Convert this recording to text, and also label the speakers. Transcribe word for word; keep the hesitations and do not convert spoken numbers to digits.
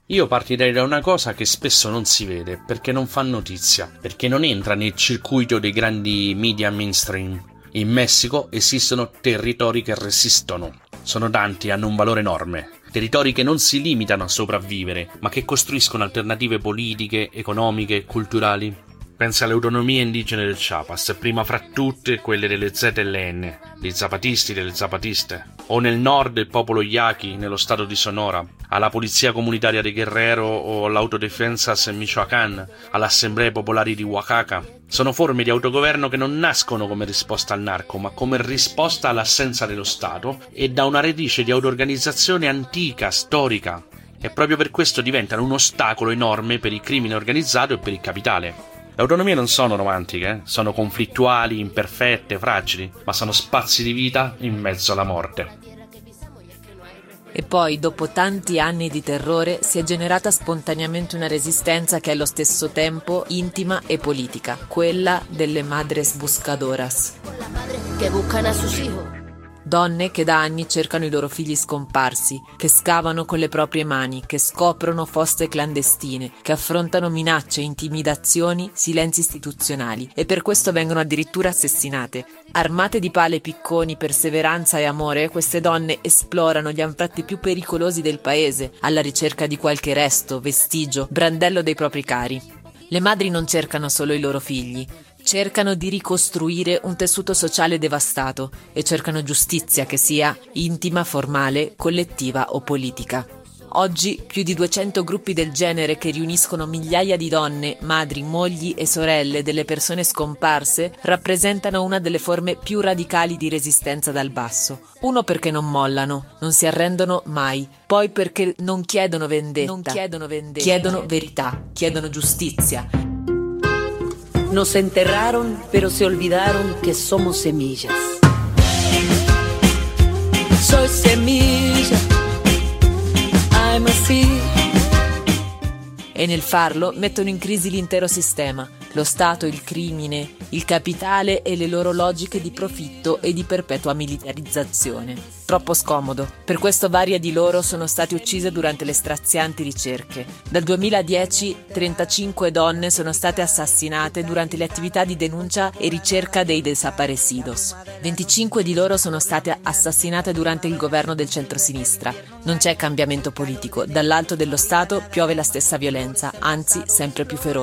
Speaker 1: Io partirei da una cosa che spesso non si vede, perché non fa notizia, perché non entra nel circuito dei grandi media mainstream. In Messico esistono territori che resistono. Sono tanti e hanno un valore enorme. Territori che non si limitano a sopravvivere, ma che costruiscono alternative politiche, economiche e culturali. Pensa alle autonomie indigene del Chiapas, prima fra tutte quelle delle Z L N, dei zapatisti e delle zapatiste, o nel nord del popolo yaqui nello stato di Sonora, alla polizia comunitaria di Guerrero o all'autodefensas in Michoacán, alle assemblee popolari di Oaxaca. Sono forme di autogoverno che non nascono come risposta al narco, ma come risposta all'assenza dello Stato e da una radice di auto-organizzazione antica, storica, e proprio per questo diventano un ostacolo enorme per il crimine organizzato e per il capitale. Le autonomie non sono romantiche, eh? Sono conflittuali, imperfette, fragili, ma sono spazi di vita in mezzo alla morte.
Speaker 2: E poi, dopo tanti anni di terrore, si è generata spontaneamente una resistenza che è allo stesso tempo intima e politica, quella delle madres buscadoras. Donne che da anni cercano i loro figli scomparsi, che scavano con le proprie mani, che scoprono fosse clandestine, che affrontano minacce, intimidazioni, silenzi istituzionali e per questo vengono addirittura assassinate. Armate di pale, picconi, perseveranza e amore, queste donne esplorano gli anfratti più pericolosi del paese, alla ricerca di qualche resto, vestigio, brandello dei propri cari. Le madri non cercano solo i loro figli. Cercano di ricostruire un tessuto sociale devastato e cercano giustizia che sia intima, formale, collettiva o politica. Oggi più di duecento gruppi del genere che riuniscono migliaia di donne, madri, mogli e sorelle delle persone scomparse rappresentano una delle forme più radicali di resistenza dal basso. Uno perché non mollano, non si arrendono mai, poi perché non chiedono vendetta, non chiedono vendetta, chiedono verità, chiedono giustizia.
Speaker 3: Nos enterraron, pero se olvidaron que somos semillas. Soy semilla, I'm a seed.
Speaker 2: E nel farlo mettono in crisi l'intero sistema, lo Stato, il crimine, il capitale e le loro logiche di profitto e di perpetua militarizzazione. Troppo scomodo. Per questo varie di loro sono state uccise durante le strazianti ricerche. Dal duemiladieci trentacinque donne sono state assassinate durante le attività di denuncia e ricerca dei desaparecidos. venticinque di loro sono state assassinate durante il governo del centrosinistra. Non c'è cambiamento politico. Dall'alto dello Stato piove la stessa violenza, anzi sempre più feroce.